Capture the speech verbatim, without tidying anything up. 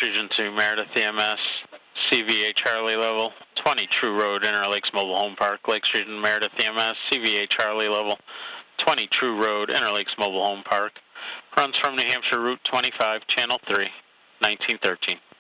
Region two, Meredith E M S, C V A Charlie level, twenty True Road, Interlakes Mobile Home Park, Lakes Region, Meredith E M S, C V A Charlie level, twenty True Road, Interlakes Mobile Home Park, runs from New Hampshire Route twenty-five, Channel three, nineteen thirteen.